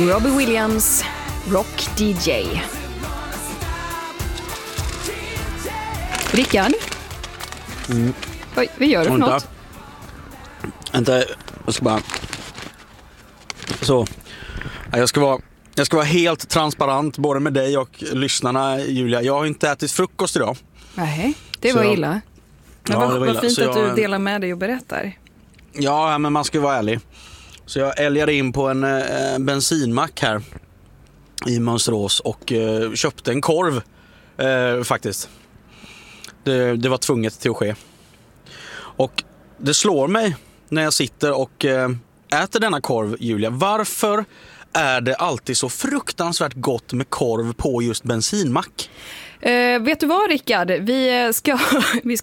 Robbie Williams, Rock DJ. Rickard? Vad gör du för något? Vänta, jag ska bara... Så. Jag ska vara helt transparent både med dig och lyssnarna, Julia. Jag har inte ätit frukost idag. Nej, det var illa. Men ja, vad fint att du delar med dig och berättar. Ja, men man ska vara ärlig. Så jag älgade in på en bensinmack här i Mönsterås och köpte en korv faktiskt. Det var tvunget till att ske. Och det slår mig när jag sitter och äter denna korv, Julia. Varför är det alltid så fruktansvärt gott med korv på just bensinmack? Vet du vad, Rickard? Vi ska